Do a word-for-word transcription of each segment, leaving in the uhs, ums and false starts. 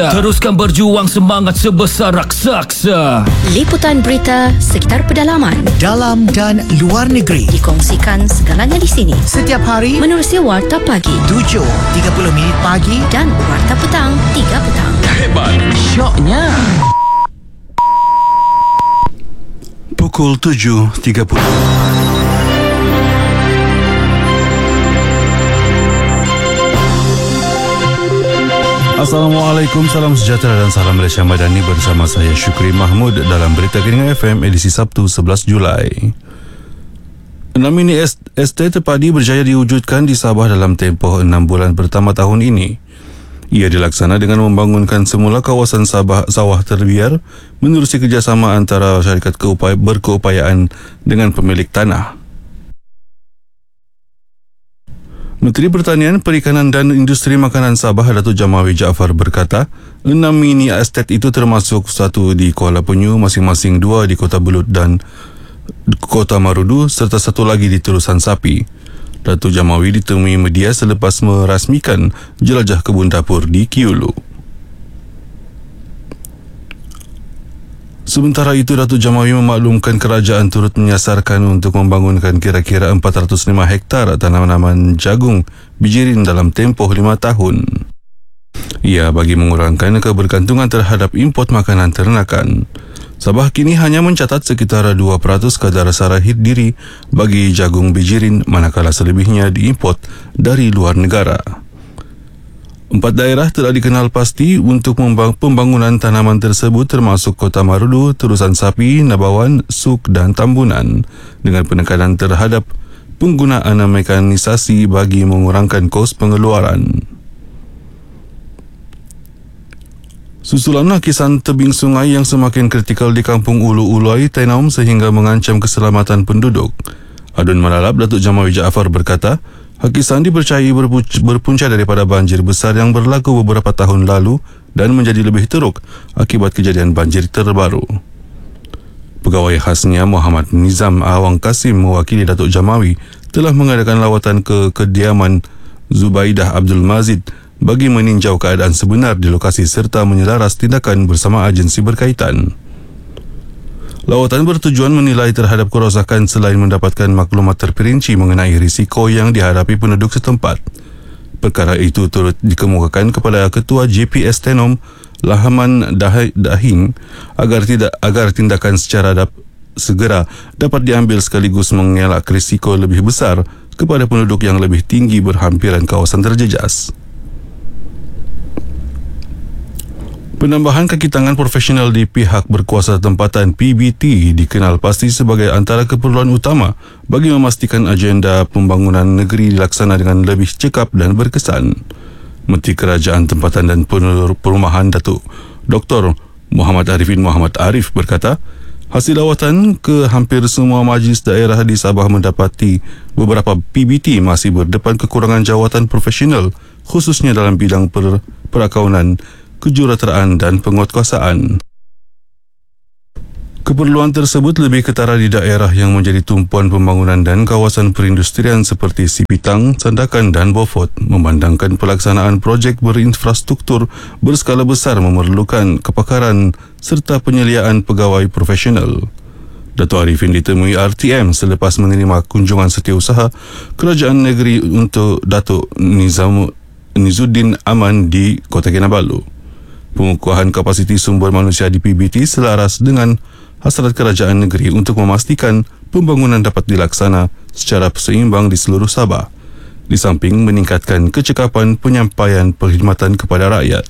Teruskan berjuang, semangat sebesar raksasa. Liputan berita sekitar pedalaman, dalam dan luar negeri dikongsikan segalanya di sini. Setiap hari menerusi Warta Pagi tujuh tiga puluh minit pagi dan Warta Petang tiga petang. Hebat, syoknya. Pukul tujuh tiga puluh. Assalamualaikum, salam sejahtera dan salam Malaysia Madani bersama saya Syukri Mahmud dalam Berita Geningan F M edisi Sabtu sebelas Julai. Enam mini estate padi berjaya diwujudkan di Sabah dalam tempoh enam bulan pertama tahun ini. Ia dilaksana dengan membangunkan semula kawasan Sabah sawah terbiar menerusi kerjasama antara syarikat keupaya, berkeupayaan dengan pemilik tanah. Menteri Pertanian, Perikanan dan Industri Makanan Sabah Datuk Jamawi Jaafar berkata, enam mini estate itu termasuk satu di Kuala Penyu, masing-masing dua di Kota Belud dan Kota Marudu serta satu lagi di Terusan Sapi. Datuk Jamawi ditemui media selepas merasmikan jelajah kebun dapur di Kiulu. Sementara itu, Datuk Jamawi memaklumkan kerajaan turut menyasarkan untuk membangunkan kira-kira empat ratus lima hektar tanaman jagung bijirin dalam tempoh lima tahun. Ia bagi mengurangkan kebergantungan terhadap import makanan ternakan. Sabah kini hanya mencatat sekitar dua peratus kadar sarahid diri bagi jagung bijirin, manakala selebihnya diimport dari luar negara. Empat daerah telah dikenal pasti untuk pembangunan tanaman tersebut termasuk Kota Marudu, Terusan Sapi, Nabawan, Suk dan Tambunan dengan penekanan terhadap penggunaan mekanisasi bagi mengurangkan kos pengeluaran. Susulan lakisan tebing sungai yang semakin kritikal di Kampung Ulu Ulai, Tenom sehingga mengancam keselamatan penduduk. Adun Malalap, Datuk Jamawi Jaafar berkata, hakisan dipercayai berpunca daripada banjir besar yang berlaku beberapa tahun lalu dan menjadi lebih teruk akibat kejadian banjir terbaru. Pegawai khasnya Muhammad Nizam Awang Kasim mewakili Datuk Jamawi telah mengadakan lawatan ke kediaman Zubaidah Abdul Mazid bagi meninjau keadaan sebenar di lokasi serta menyelaras tindakan bersama agensi berkaitan. Lawatan bertujuan menilai terhadap kerosakan selain mendapatkan maklumat terperinci mengenai risiko yang dihadapi penduduk setempat. Perkara itu turut dikemukakan kepada Ketua J P S Tenom, Lahaman Dahing, agar tidak agar tindakan secara dap, segera dapat diambil sekaligus mengelak risiko lebih besar kepada penduduk yang lebih tinggi berhampiran kawasan terjejas. Penambahan kaki tangan profesional di pihak berkuasa tempatan P B T dikenal pasti sebagai antara keperluan utama bagi memastikan agenda pembangunan negeri dilaksana dengan lebih cekap dan berkesan. Menteri Kerajaan Tempatan dan Perumahan Datuk Doktor Muhammad Arifin Muhammad Arif berkata, hasil lawatan ke hampir semua majlis daerah di Sabah mendapati beberapa P B T masih berdepan kekurangan jawatan profesional khususnya dalam bidang per- perakaunan, kejuruteraan dan penguatkuasaan. Keperluan tersebut lebih ketara di daerah yang menjadi tumpuan pembangunan dan kawasan perindustrian seperti Sipitang, Sandakan dan Beaufort, memandangkan pelaksanaan projek berinfrastruktur berskala besar memerlukan kepakaran serta penyeliaan pegawai profesional. Datuk Arifin ditemui R T M selepas menerima kunjungan setiausaha Kerajaan Negeri untuk Datuk Nizam Nizuddin Aman di Kota Kinabalu. Pengukuhan kapasiti sumber manusia di P B T selaras dengan hasrat kerajaan negeri untuk memastikan pembangunan dapat dilaksana secara seimbang di seluruh Sabah, di samping meningkatkan kecekapan penyampaian perkhidmatan kepada rakyat.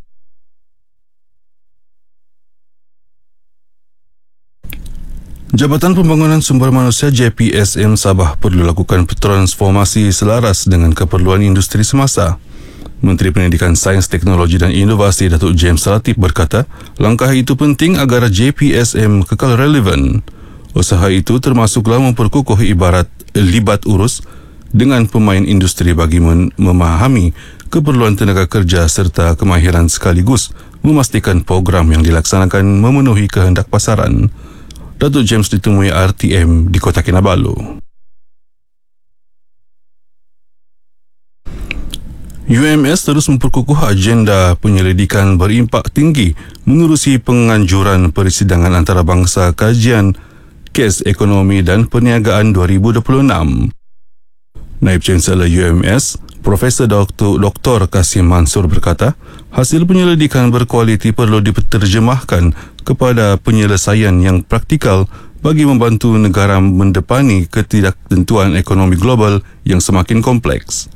Jabatan Pembangunan Sumber Manusia J P S M Sabah perlu lakukan transformasi selaras dengan keperluan industri semasa. Menteri Pendidikan, Sains, Teknologi dan Inovasi Datuk James Latif berkata, langkah itu penting agar J P S M kekal relevan. Usaha itu termasuklah memperkukuh ibarat libat urus dengan pemain industri bagi memahami keperluan tenaga kerja serta kemahiran sekaligus memastikan program yang dilaksanakan memenuhi kehendak pasaran. Datuk James ditemui R T M di Kota Kinabalu. U M S terus memperkukuh agenda penyelidikan berimpak tinggi menerusi penganjuran persidangan antarabangsa kajian kes ekonomi dan perniagaan dua ribu dua puluh enam. Naib Chancellor U M S, Profesor Doktor Doktor Kasim Mansur berkata, hasil penyelidikan berkualiti perlu diterjemahkan kepada penyelesaian yang praktikal bagi membantu negara mendepani ketidaktentuan ekonomi global yang semakin kompleks.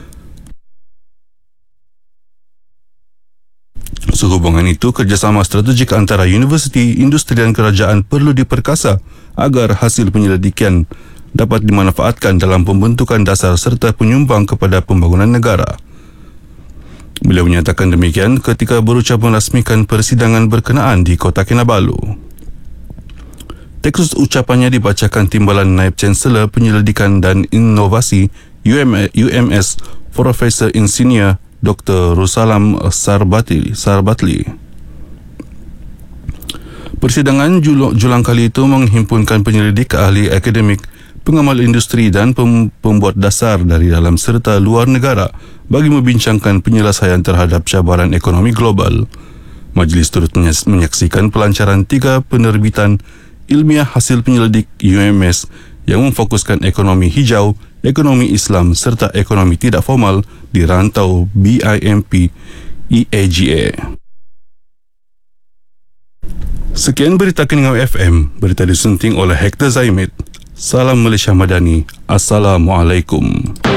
Sehubungan itu, kerjasama strategik antara universiti, industri dan kerajaan perlu diperkasa agar hasil penyelidikan dapat dimanfaatkan dalam pembentukan dasar serta penyumbang kepada pembangunan negara. Beliau menyatakan demikian ketika berucap merasmikan persidangan berkenaan di Kota Kinabalu. Teks ucapannya dibacakan Timbalan Naib Chancellor Penyelidikan dan Inovasi U M S Profesor Insinyur Doktor Rusalam Sarbatli. Sarbatli. Persidangan julang kali itu menghimpunkan penyelidik, ahli akademik, pengamal industri dan pembuat dasar dari dalam serta luar negara bagi membincangkan penyelesaian terhadap cabaran ekonomi global. Majlis turut menyaksikan pelancaran tiga penerbitan ilmiah hasil penyelidik U M S yang memfokuskan ekonomi hijau, ekonomi Islam serta ekonomi tidak formal di rantau B I M P E A G A. Sekian berita Keningau F M, berita disunting oleh Hector Zaimit. Salam Malaysia Madani. Assalamualaikum.